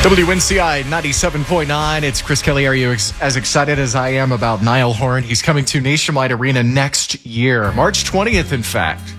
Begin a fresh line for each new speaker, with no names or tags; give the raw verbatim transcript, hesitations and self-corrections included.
W N C I ninety-seven point nine. It's Chris Kelly. Are you ex- as excited as I am about Niall Horan? He's coming to Nationwide Arena next year, March twentieth, in fact.